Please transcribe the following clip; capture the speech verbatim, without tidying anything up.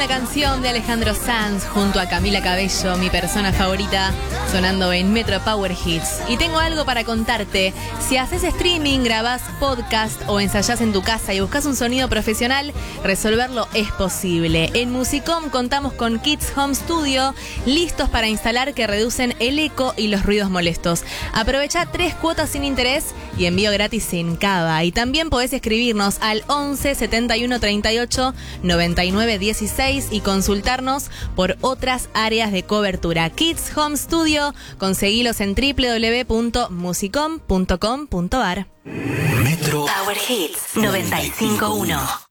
canción de Alejandro Sanz junto a Camila Cabello, mi persona favorita, sonando en Metro Power Hits. Y tengo algo para contarte. Si haces streaming, grabás podcast o ensayás en tu casa y buscas un sonido profesional, resolverlo es posible. En Musicom contamos con Kids Home Studio, listos para instalar, que reducen el eco y los ruidos molestos. Aprovecha tres cuotas sin interés y envío gratis en Cava. Y también podés escribirnos al once setenta y uno treinta y ocho noventa y nueve dieciséis y consultarnos por otras áreas de cobertura. Kids Home Studio, conseguilos en doble u doble u doble u punto musicom punto com punto a r. Metro Power Hits noventa y cinco punto uno.